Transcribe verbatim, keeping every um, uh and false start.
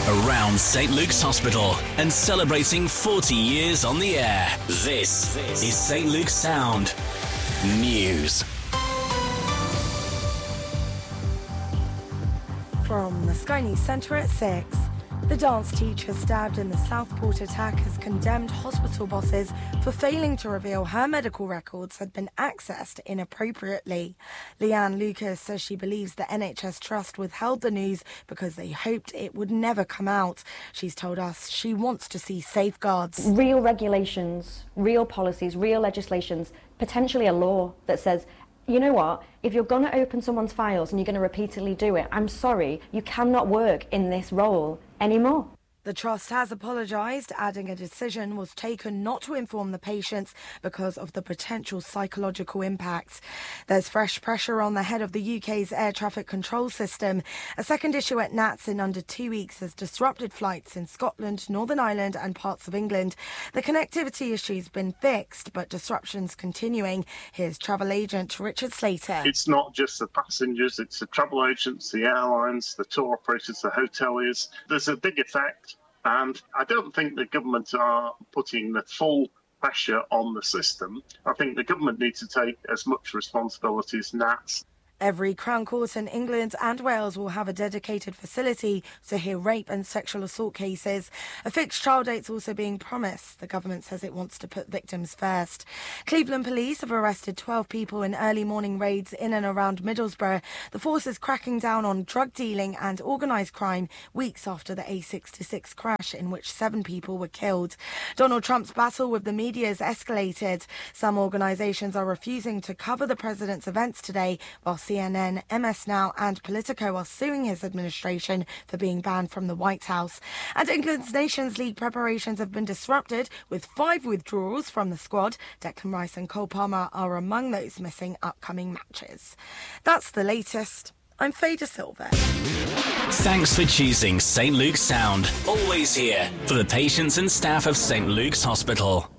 around Saint Luke's Hospital and celebrating forty years on the air. This is Saint Luke's Sound News. From the Sky News Centre at six. The dance teacher stabbed in the Southport attack has condemned hospital bosses for failing to reveal her medical records had been accessed inappropriately. Leanne Lucas says she believes the N H S Trust withheld the news because they hoped it would never come out. She's told us she wants to see safeguards. Real regulations, real policies, real legislations, potentially a law that says, you know what, if you're going to open someone's files and you're going to repeatedly do it, I'm sorry, you cannot work in this role anymore. The Trust has apologised, adding a decision was taken not to inform the patients because of the potential psychological impacts. There's fresh pressure on the head of the U K's air traffic control system. A second issue at N A T S in under two weeks has disrupted flights in Scotland, Northern Ireland and parts of England. The connectivity issue's been fixed, but disruptions continuing. Here's travel agent Richard Slater. It's not just the passengers, it's the travel agents, the airlines, the tour operators, the hoteliers. There's a big effect. And I don't think the government are putting the full pressure on the system. I think the government needs to take as much responsibility as N A T S. Every Crown Court in England and Wales will have a dedicated facility to hear rape and sexual assault cases. A fixed trial date's also being promised. The government says it wants to put victims first. Cleveland police have arrested twelve people in early morning raids in and around Middlesbrough. The force is cracking down on drug dealing and organised crime weeks after the A sixty-six crash in which seven people were killed. Donald Trump's battle with the media has escalated. Some organisations are refusing to cover the president's events today, while C N N, M S Now and Politico are suing his administration for being banned from the White House. And England's Nations League preparations have been disrupted with five withdrawals from the squad. Declan Rice and Cole Palmer are among those missing upcoming matches. That's the latest. I'm Faye De Silva. Thanks for choosing Saint Luke's Sound. Always here for the patients and staff of Saint Luke's Hospital.